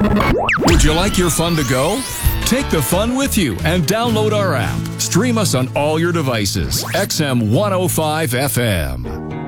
Would you like your fun to go? Take the fun with you and download our app. Stream us on all your devices. XM 105 FM.